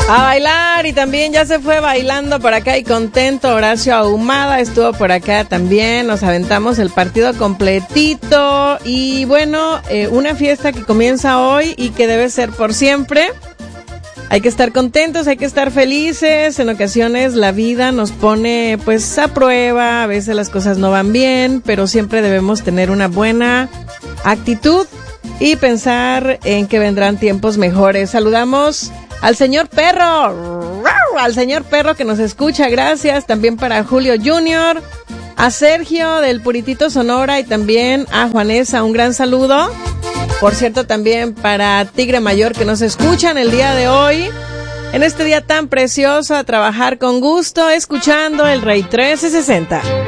A bailar, y también ya se fue bailando por acá y contento Horacio Ahumada, estuvo por acá también, nos aventamos el partido completito y bueno, una fiesta que comienza hoy y que debe ser por siempre. Hay que estar contentos, hay que estar felices. En ocasiones la vida nos pone pues a prueba, a veces las cosas no van bien, pero siempre debemos tener una buena actitud y pensar en que vendrán tiempos mejores. Saludamos al señor Perro, al señor Perro que nos escucha, gracias. También para Julio Junior, a Sergio del Puritito Sonora y también a Juanesa, un gran saludo. Por cierto, también para Tigre Mayor que nos escuchan el día de hoy, en este día tan precioso, a trabajar con gusto, escuchando el Rey 1360.